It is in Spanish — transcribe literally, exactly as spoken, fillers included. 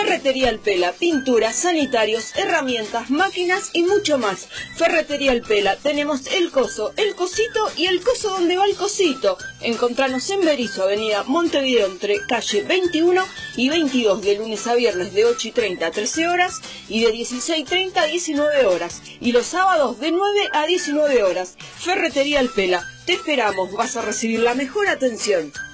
Ferretería El Pela, pinturas, sanitarios, herramientas, máquinas y mucho más. Ferretería El Pela, tenemos el coso, el cosito y el coso donde va el cosito. Encontranos en Berisso, avenida Montevideo, entre calle veintiuno y veintidós, de lunes a viernes de ocho y treinta a trece horas y de dieciséis y treinta a diecinueve horas. Y los sábados de nueve a diecinueve horas. Ferretería El Pela, te esperamos, vas a recibir la mejor atención.